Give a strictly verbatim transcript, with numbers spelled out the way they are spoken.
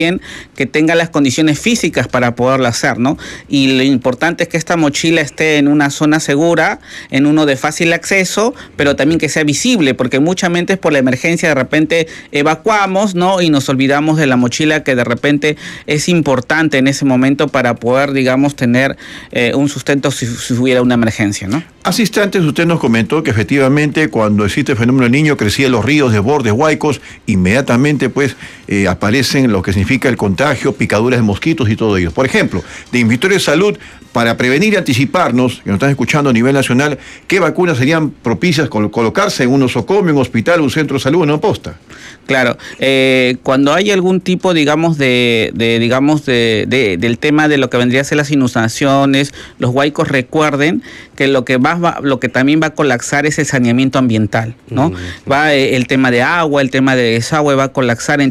que tenga las condiciones físicas para poderlo hacer, ¿no? Y lo importante es que esta mochila esté en una zona segura, en uno de fácil acceso, pero también que sea visible, porque muchas veces por la emergencia de repente evacuamos, ¿no? Y nos olvidamos de la mochila, que de repente es importante en ese momento para poder, digamos, tener eh, un sustento si, si hubiera una emergencia, ¿no? Hace instantes usted nos comentó que efectivamente cuando existe el fenómeno del Niño crecían los ríos, desbordes, huaicos, inmediatamente pues eh, aparecen lo que significa el contagio, picaduras de mosquitos y todo ello. Por ejemplo, de Ministerio de Salud, para prevenir y anticiparnos, que nos están escuchando a nivel nacional, ¿qué vacunas serían propicias col- colocarse en un nosocomio, un hospital, un centro de salud, una posta? Claro, eh, cuando hay algún tipo, digamos, de, de digamos, de, de, del tema de lo que vendría a ser las inundaciones, los huaicos, recuerden que lo que va, va, lo que también va a colapsar es el saneamiento ambiental, ¿no? Mm. Va eh, el tema de agua, el tema de desagüe va a colapsar.